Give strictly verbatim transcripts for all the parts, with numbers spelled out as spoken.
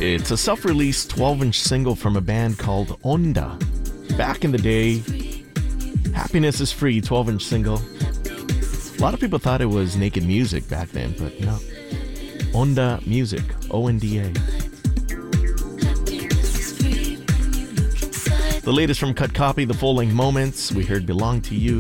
It's a self-released twelve-inch single from a band called Onda. Back in the day, Happiness is Free, twelve-inch single. A lot of people thought it was Naked Music back then, but no. Onda Music, O N D A. The latest from Cut Copy, the full-length Moments. We heard Belong to You.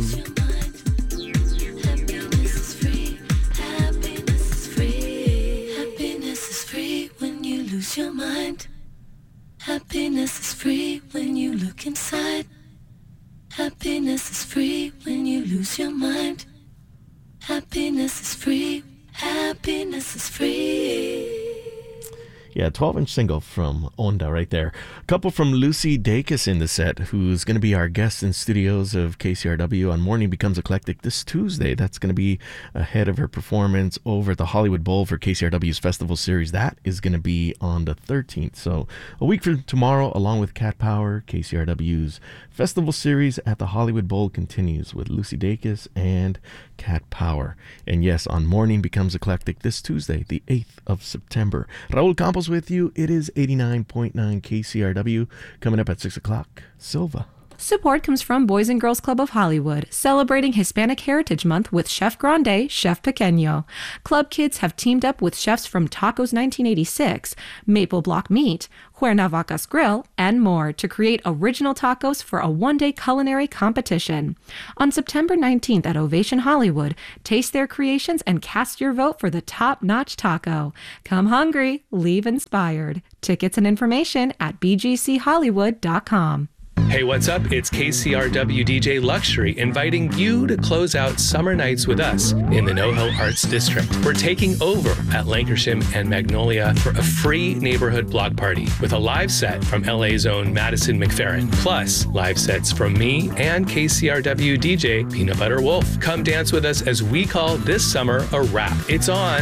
Your mind. Happiness is free when you look inside. Happiness is free when you lose your mind. Happiness is free. Happiness is free. Yeah, twelve-inch single from Onda right there. A couple from Lucy Dacus in the set, who's going to be our guest in studios of K C R W on Morning Becomes Eclectic this Tuesday. That's going to be ahead of her performance over at the Hollywood Bowl for K C R W's Festival Series. That is going to be on the thirteenth. So a week from tomorrow, along with Cat Power, K C R W's Festival Series at the Hollywood Bowl continues with Lucy Dacus and Cat Power. And yes, on Morning Becomes Eclectic this Tuesday, the eighth of September. Raul Campos with you. It is eighty-nine point nine K C R W. Coming up at six o'clock, Silva. Support comes from Boys and Girls Club of Hollywood, celebrating Hispanic Heritage Month with Chef Grande, Chef Pequeño. Club kids have teamed up with chefs from Tacos nineteen eighty-six, Maple Block Meat, Cuernavacas Grill, and more to create original tacos for a one-day culinary competition. On September nineteenth at Ovation Hollywood, taste their creations and cast your vote for the top-notch taco. Come hungry, leave inspired. Tickets and information at b g c hollywood dot com. Hey, what's up? It's K C R W D J Luxury inviting you to close out summer nights with us in the NoHo Arts District. We're taking over at Lancashire and Magnolia for a free neighborhood block party with a live set from L A's own Madison McFerrin, plus live sets from me and K C R W D J Peanut Butter Wolf. Come dance with us as we call this summer a wrap. It's on